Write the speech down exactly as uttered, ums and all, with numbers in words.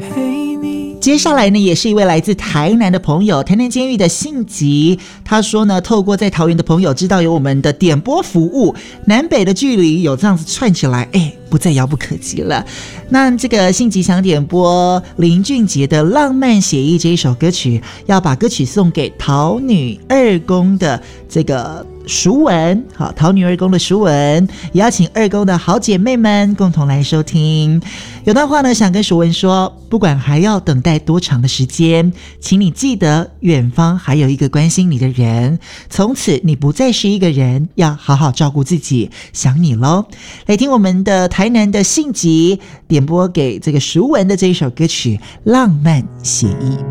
陪你。 接下来呢，也是一位来自台南的朋友，台南监狱的信吉。他说呢，透过在桃园的朋友知道有我们的点播服务，南北的距离有这样子串起来，哎，不再遥不可及了。那这个信吉想点播林俊杰的《浪漫写意》这一首歌曲，要把歌曲送给桃女二公的这个淑文，好，桃女二公的淑文，也要请二公的好姐妹们共同来收听。有段话呢，想跟淑文说，不管还要等待多长的时间，请你记得远方还有一个关心你的人，从此你不再是一个人，要好好照顾自己，想你咯。来听我们的台南的信吉点播给这个淑文的这一首歌曲《浪漫写意》。